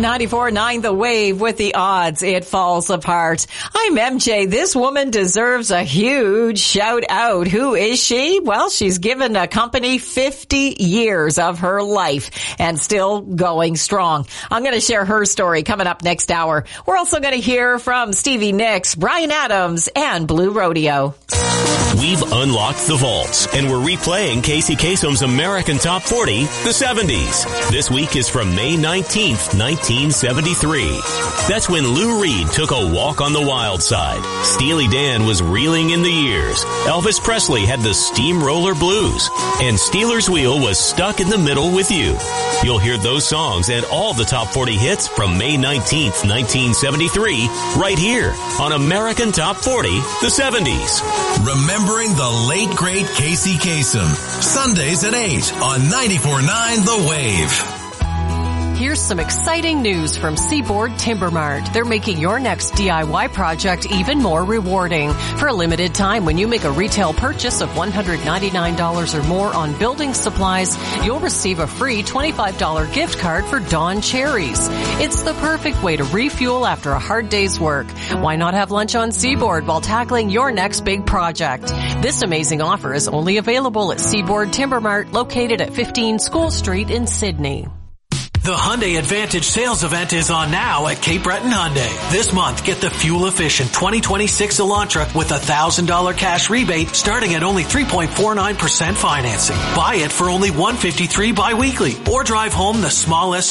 94.9 The Wave with the odds. It falls apart. I'm MJ. This woman deserves a huge shout out. Who is she? Well, she's given a company 50 years of her life and still going strong. I'm going to share her story coming up next hour. We're also going to hear from Stevie Nicks, Bryan Adams, and Blue Rodeo. We've unlocked the vaults and we're replaying Casey Kasem's American Top 40, the 70s. This week is from May 19th, 1973. That's when Lou Reed took a walk on the wild side. Steely Dan was reeling in the years. Elvis Presley had the Steamroller Blues. And Steelers Wheel was stuck in the middle with you. You'll hear those songs and all the top 40 hits from May 19th, 1973 right here on American Top 40, the 70s. Remembering the late, great Casey Kasem. Sundays at 8 on 94.9 The Wave. Here's some exciting news from Seaboard Timber Mart. They're making your next DIY project even more rewarding. For a limited time, when you make a retail purchase of $199 or more on building supplies, you'll receive a free $25 gift card for Dawn Cherries. It's the perfect way to refuel after a hard day's work. Why not have lunch on Seaboard while tackling your next big project? This amazing offer is only available at Seaboard Timber Mart, located at 15 School Street in Sydney. The Hyundai Advantage sales event is on now at Cape Breton Hyundai. This month, get the fuel-efficient 2026 Elantra with a $1,000 cash rebate starting at only 3.49% financing. Buy it for only $153 bi-weekly or drive home the small